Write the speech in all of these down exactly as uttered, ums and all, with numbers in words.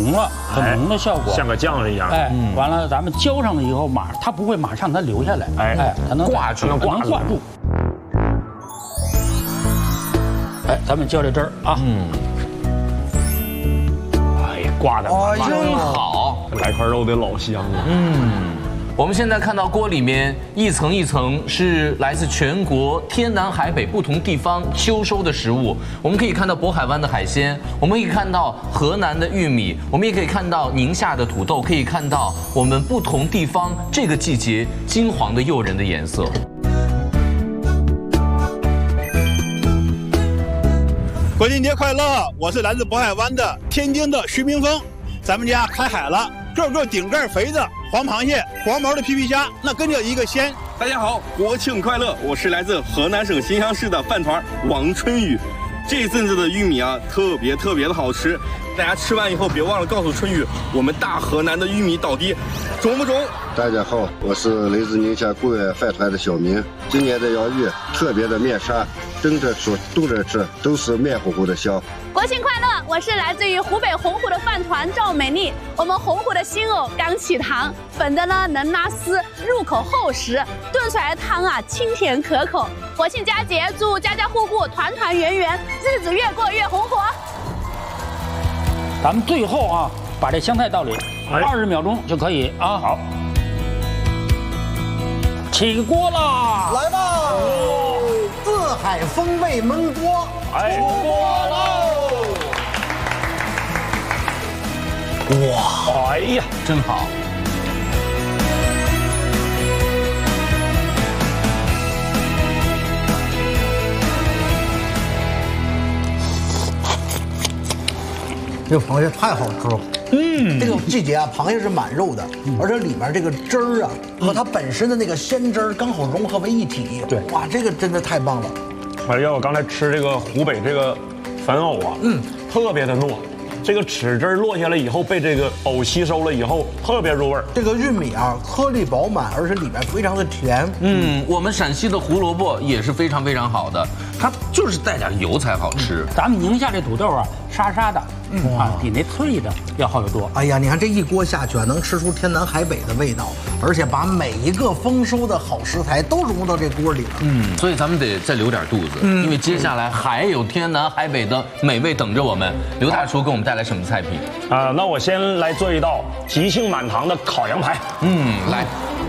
浓了，很浓的效果， 像个酱一样。 哎，完了咱们浇上了以后，马它不会马上它流下来，哎哎，它能挂住， 能挂住。哎，咱们浇这汁儿啊， 嗯， 哎呀，挂的真好， 来块肉得老香了。 嗯。我们现在看到锅里面一层一层是来自全国天南海北不同地方秋收的食物，我们可以看到渤海湾的海鲜，我们可以看到河南的玉米，我们也可以看到宁夏的土豆，可以看到我们不同地方这个季节金黄的诱人的颜色。 国庆节快乐！我是来自渤海湾的天津的徐明峰，咱们家开海了，个个顶盖肥的黄螃蟹、黄毛的皮皮虾，那跟着一个鲜。 大家好，国庆快乐！我是来自河南省新乡市的饭团王春雨。这一阵子的玉米啊，特别特别的好吃，大家吃完以后别忘了告诉春雨，我们大河南的玉米到底种不种？ 大家好，我是来自宁夏固原饭团的小明。今年的洋芋特别的面沙，蒸着吃、冻着吃都是面乎乎的香。 国庆快乐！我是来自于湖北洪湖的饭团赵美丽。我们洪湖的新藕刚起糖，粉的呢能拉丝，入口厚实，炖出来的汤啊清甜可口。国庆佳节，祝家家户户团团圆圆，日子越过越红火。 咱们最后啊，把这香菜倒里，二十秒钟就可以啊。 好， 起锅啦！ 来吧！四海风味焖锅， 哎， 出锅喽！ 哇，哎呀， 真好。 这个螃蟹太好吃了。嗯，这个季节啊，螃蟹是满肉的，而且里面这个汁儿啊和它本身的那个鲜汁儿刚好融合为一体。 对， 哇，这个真的太棒了。 哎呀，我刚才吃这个湖北这个粉藕啊，嗯，特别的糯。这个齿汁落下来以后，被这个藕吸收了以后，特别入味儿。 这个玉米啊，颗粒饱满，而且里面非常的甜。 嗯，我们陕西的胡萝卜也是非常非常好的，它就是带点油才好吃。 咱们宁夏这土豆啊，沙沙的，嗯啊，比那脆的要好得多。 哎呀，你看这一锅下去啊，能吃出天南海北的味道，而且把每一个丰收的好食材都融入到这锅里了。 嗯，所以咱们得再留点肚子，嗯，因为接下来还有天南海北的美味等着我们。刘大厨给我们带来什么菜品？ 啊，那我先来做一道吉庆满堂的烤羊排。 嗯，来。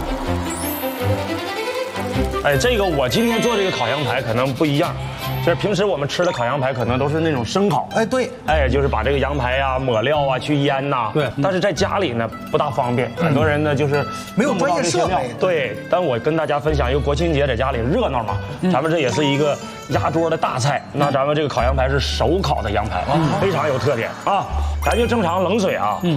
哎，这个我今天做这个烤羊排可能不一样，就是平时我们吃的烤羊排可能都是那种生烤。 哎，对， 哎，就是把这个羊排呀、抹料啊去腌呐。 对。 但是在家里呢不大方便，很多人呢就是没有专业设备。 对。但我跟大家分享一个国庆节在家里热闹嘛，咱们这也是一个压桌的大菜。那咱们这个烤羊排是手烤的羊排，非常有特点啊。咱就正常冷水啊。嗯。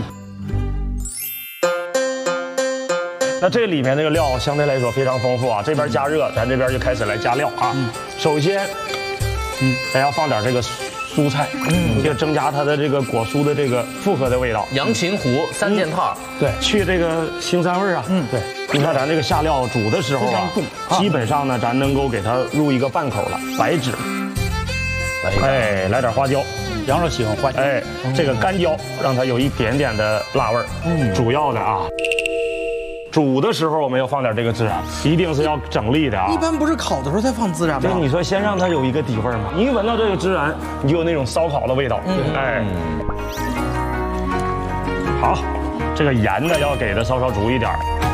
那这里面这个料相对来说非常丰富啊，这边加热，咱这边就开始来加料啊。嗯、首先，嗯，咱要放点这个蔬菜，嗯，就增加它的这个果蔬的这个复合的味道。 洋芹糊三件套， 嗯、对，去这个腥膻味啊。嗯，对。你看咱这个下料煮的时候啊，基本上呢，咱能够给它入一个半口了。白芷，哎，来点花椒。 羊肉喜欢花椒。 哎，这个干椒让它有一点点的辣味儿。嗯，主要的啊。煮的时候我们要放点这个孜然，一定是要整粒的啊。 一般不是烤的时候再放孜然吗？ 对，你说先让它有一个底味嘛，你一闻到这个孜然，你就有那种烧烤的味道。嗯，哎，好，这个盐呢要给它稍稍足一点。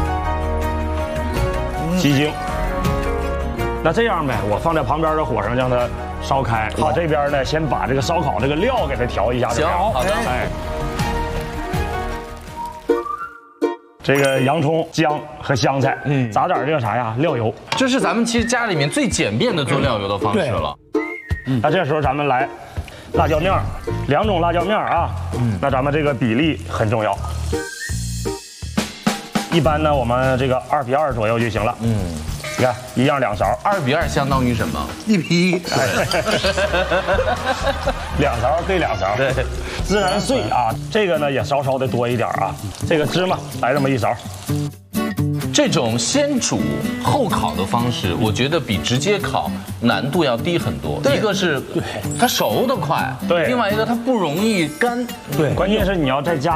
鸡精，那这样呗，我放在旁边的火上让它烧开，我这边呢先把这个烧烤这个料给它调一下。 行，好的，哎。 这个洋葱、姜和香菜，嗯，撒点这个啥呀？料油。 这是咱们其实家里面最简便的做料油的方式了。 嗯，那这时候咱们来辣椒面，两种辣椒面啊。嗯，那咱们这个比例很重要。一般呢，我们这个二比二左右就行了。嗯，你看一样两勺， 二比二相当于什么？ 一比一。 两勺对两勺。 对。 孜然碎啊，这个呢也稍稍的多一点啊。这个芝麻来这么一勺。 这种先煮后烤的方式，我觉得比直接烤难度要低很多。一个是对它熟得快，对；另外一个它不容易干。 对，关键是你要再加